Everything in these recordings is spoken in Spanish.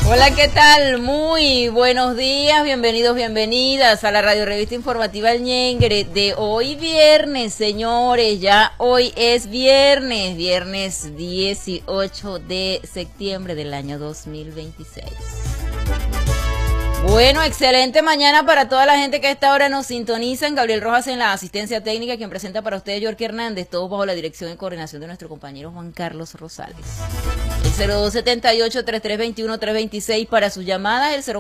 Hola, ¿qué tal? Muy buenos días, bienvenidos, bienvenidas a la radio revista informativa El Ñengre de hoy viernes, señores, ya hoy es viernes 18 de septiembre del año 2026. Bueno, excelente mañana para toda la gente que a esta hora nos sintonizan. Gabriel Rojas en la asistencia técnica, quien presenta para ustedes Yorky Hernández, todo bajo la dirección y coordinación de nuestro compañero Juan Carlos Rosales. El 0278-3321-326 para sus llamadas, el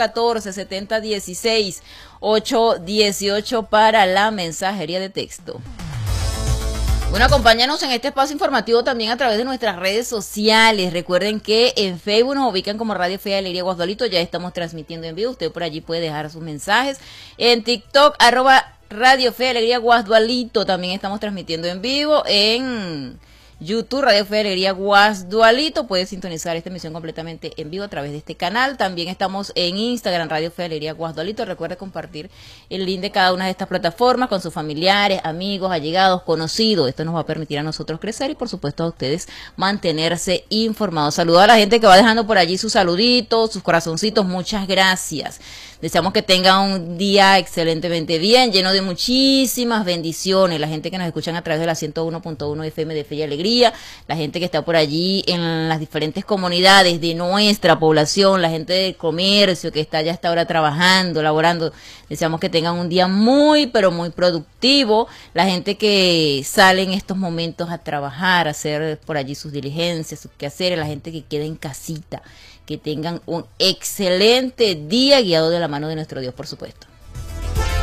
0414-7016-818 para la mensajería de texto. Bueno, acompáñanos en este espacio informativo también a través de nuestras redes sociales. Recuerden que en Facebook nos ubican como Radio Fe y Alegría Guasdualito. Ya estamos transmitiendo en vivo. Usted por allí puede dejar sus mensajes. En TikTok, @Radio Fe y Alegría Guasdualito. También estamos transmitiendo en vivo. En YouTube, Radio Fe y Alegría Guasdualito. Puede sintonizar esta emisión completamente en vivo a través de este canal. También estamos en Instagram, Radio Fe y Alegría Guasdualito. Recuerde compartir el link de cada una de estas plataformas con sus familiares, amigos, allegados, conocidos. Esto nos va a permitir a nosotros crecer y por supuesto a ustedes mantenerse informados. Saludos a la gente que va dejando por allí sus saluditos, sus corazoncitos. Muchas gracias. Deseamos que tengan un día excelentemente bien, lleno de muchísimas bendiciones. La gente que nos escuchan a través de la 101.1 FM de Fe y Alegría, la gente que está por allí en las diferentes comunidades de nuestra población, la gente del comercio que está ya hasta ahora trabajando, laborando. Deseamos que tengan un día muy, pero muy productivo. La gente que sale en estos momentos a trabajar, a hacer por allí sus diligencias, sus quehaceres, la gente que queda en casita. Que tengan un excelente día guiado de la mano de nuestro Dios, por supuesto.